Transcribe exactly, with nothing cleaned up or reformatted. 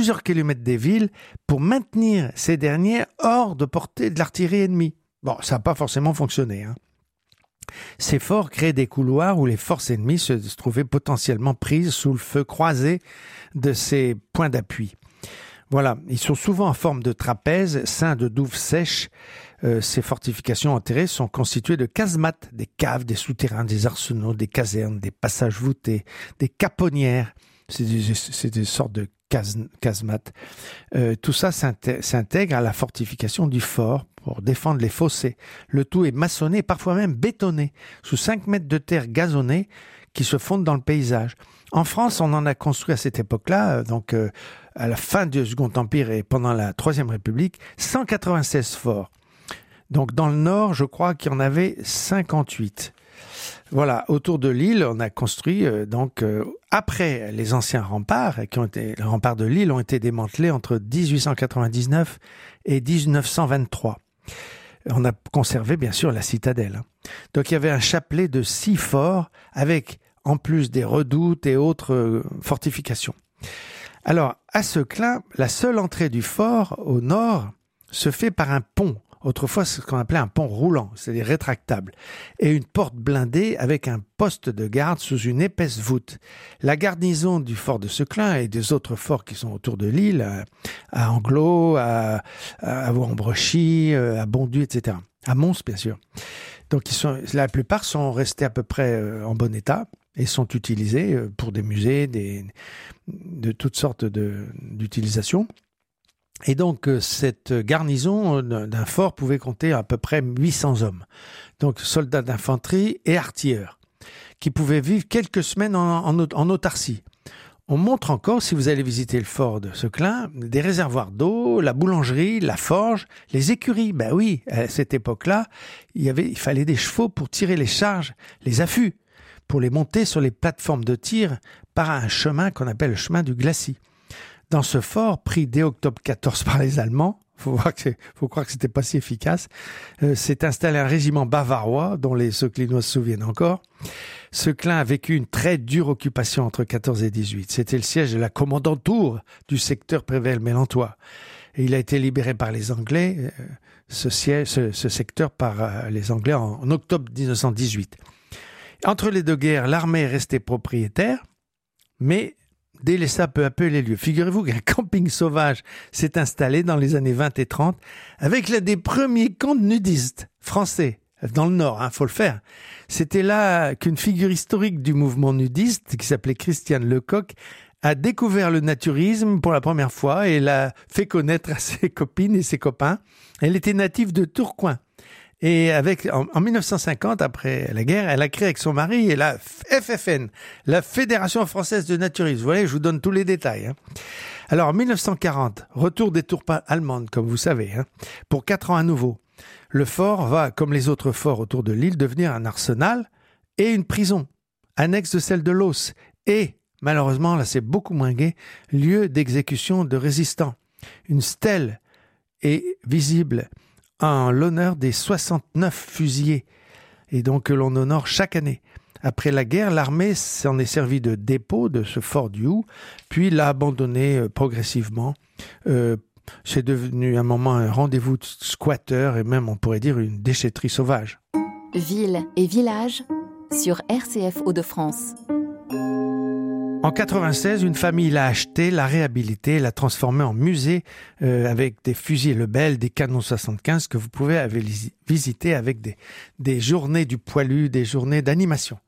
plusieurs kilomètres des villes pour maintenir ces derniers hors de portée de l'artillerie ennemie. Bon, ça n'a pas forcément fonctionné, hein. Ces forts créaient des couloirs où les forces ennemies se trouvaient potentiellement prises sous le feu croisé de ces points d'appui. Voilà, ils sont souvent en forme de trapèze, ceints de douves sèches. Euh, ces fortifications enterrées sont constituées de casemates, des caves, des souterrains, des arsenaux, des casernes, des passages voûtés, des caponnières. C'est des, c'est des sortes de cas, casemates. Euh, tout ça s'intègre à la fortification du fort pour défendre les fossés. Le tout est maçonné, parfois même bétonné, sous cinq mètres de terre gazonnée qui se fondent dans le paysage. En France, on en a construit à cette époque-là, donc euh, à la fin du Second Empire et pendant la Troisième République, cent quatre-vingt-seize forts. Donc dans le nord, je crois qu'il y en avait cinquante-huit. Voilà, autour de Lille, on a construit euh, donc euh, après les anciens remparts, qui ont été, les remparts de Lille ont été démantelés entre dix-huit cent quatre-vingt-dix-neuf et dix-neuf cent vingt-trois. On a conservé bien sûr la citadelle. Donc il y avait un chapelet de six forts avec en plus des redoutes et autres euh, fortifications. Alors à Seclin, la seule entrée du fort au nord se fait par un pont. Autrefois, c'est ce qu'on appelait un pont roulant, c'est-à-dire rétractable, et une porte blindée avec un poste de garde sous une épaisse voûte. La garnison du fort de Seclin et des autres forts qui sont autour de l'île, à, à Anglo, à, à Vaux-en-Brechy, à Bondu, et cetera. À Mons, bien sûr. Donc, ils sont, la plupart sont restés à peu près en bon état et sont utilisés pour des musées, des, de toutes sortes de, d'utilisations. Et donc, cette garnison d'un fort pouvait compter à peu près huit cents hommes. Donc, soldats d'infanterie et artilleurs, qui pouvaient vivre quelques semaines en, en, en autarcie. On montre encore, si vous allez visiter le fort de Seclin, des réservoirs d'eau, la boulangerie, la forge, les écuries. Ben oui, à cette époque-là, il y avait, il fallait des chevaux pour tirer les charges, les affûts, pour les monter sur les plateformes de tir par un chemin qu'on appelle le chemin du glacis. Dans ce fort, pris dès octobre quatorze par les Allemands, faut voir que faut croire que c'était pas si efficace, euh, s'est installé un régiment bavarois, dont les Seclinois se souviennent encore. Seclin a vécu une très dure occupation entre quatorze et dix-huit. C'était le siège de la commandanture du secteur Prével-Mélantois. Et il a été libéré par les Anglais, euh, ce, siège, ce, ce secteur par euh, les Anglais en, en octobre dix-neuf cent dix-huit. Entre les deux guerres, l'armée est restée propriétaire, mais délaissa peu à peu les lieux. Figurez-vous qu'un camping sauvage s'est installé dans les années vingt et trente avec l'un des premiers camps de nudistes français, dans le Nord, hein, faut le faire. C'était là qu'une figure historique du mouvement nudiste, qui s'appelait Christiane Lecoq, a découvert le naturisme pour la première fois et l'a fait connaître à ses copines et ses copains. Elle était native de Tourcoing. Et avec, en, en dix-neuf cent cinquante, après la guerre, elle a créé avec son mari et la F F N, la Fédération Française de Naturisme. Vous voyez, je vous donne tous les détails, hein. Alors, en dix-neuf cent quarante, retour des troupes allemandes, comme vous savez, hein, pour quatre ans à nouveau. Le fort va, comme les autres forts autour de l'île, devenir un arsenal et une prison, annexe de celle de Loos. Et, malheureusement, là c'est beaucoup moins gai, lieu d'exécution de résistants. Une stèle est visible en l'honneur des soixante-neuf fusillés, et donc que l'on honore chaque année. Après la guerre, l'armée s'en est servi de dépôt de ce fort du Houx, puis l'a abandonné euh, progressivement. Euh, c'est devenu un moment un rendez-vous de squatteurs et même, on pourrait dire, une déchetterie sauvage. Ville et village sur R C F Hauts-de-France. En quatre-vingt-seize, une famille l'a acheté, l'a réhabilité, l'a transformé en musée euh, avec des fusils Lebel, des canons soixante-quinze que vous pouvez visiter avec des, des journées du poilu, des journées d'animation.